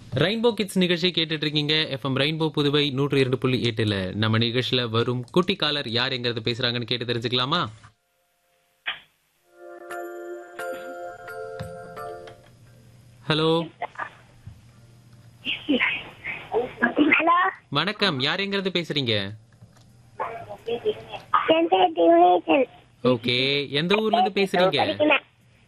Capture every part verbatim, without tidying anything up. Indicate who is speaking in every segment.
Speaker 1: Rainbow kids நிகழ்ச்சி கேட்டுட்டு இருக்கீங்க. எஃப்எம் ரெயின்போ புதுவை நூற்றி இரண்டு புள்ளி எட்டுல நம்ம நிகழ்ச்சியில வரும் குட்டி காலர் யார் எங்கிறது பேசுறாங்கன்னு கேட்டு தெரிஞ்சுக்கலாமா? ஹலோ
Speaker 2: ஹலோ,
Speaker 1: வணக்கம். யார் எங்கிறது பேசுறீங்க?
Speaker 2: என் பேர் தினேஷன்.
Speaker 1: ஓகே, எந்த ஊர்ல இருந்து பேசுறீங்க?
Speaker 2: படிக்கிறேன்.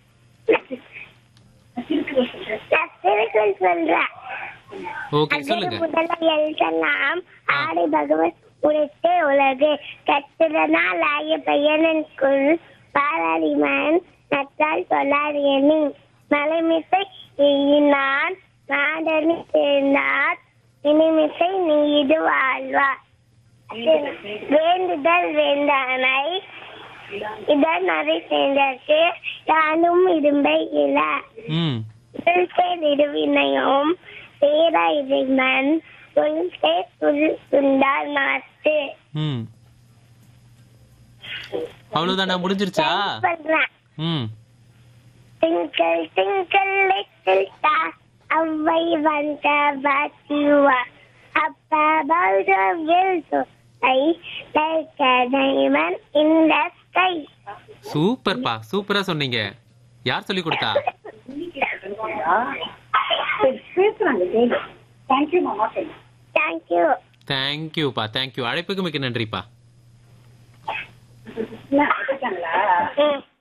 Speaker 2: நான் திருக்குறள் சொல்றேன்.
Speaker 1: ஓகே,
Speaker 2: அகர
Speaker 1: சொல்லுங்க.
Speaker 2: முதல எழுத்தெல்லாம் ஆடி பகவத் உரைத்தே உலகு கற்றதனால் ஆகிய பையனுக்குள் பாராளிமன் நற்றால் சொல்லாரியனி மலைமிசை எய்யினான் நாடனி சேர்ந்தார் இனிமிசை நீ இது வாழ்வார். வேண்டுதல் வேண்டானை இதன் அதை சேர்ந்தற்கு யானும் இரும்பை இல
Speaker 1: ம்
Speaker 2: தொழில் இருவினையும் பேர இறைவன் தொழில் சுண்டால் நாட்டு.
Speaker 1: ம் அவ்வளவுதானா? முடிஞ்சிருச்சா?
Speaker 2: பண்றேன்.
Speaker 1: ம்
Speaker 2: திங்கள் திங்கள் லிட்டில் ஸ்டார் அவ்வை வந்த பாத்தியுவா அப்பா பௌத will I like a diamond in the sky.
Speaker 1: சூப்பர்ப்பா, சூப்பரா சொன்னீங்க. யார் சொல்லி கொடுத்தா?
Speaker 2: Thank you.
Speaker 1: தேங்க்யூப்பா, தேங்க்யூ. அழைப்புக்கு மிக்க நன்றிப்பா.
Speaker 2: ம்.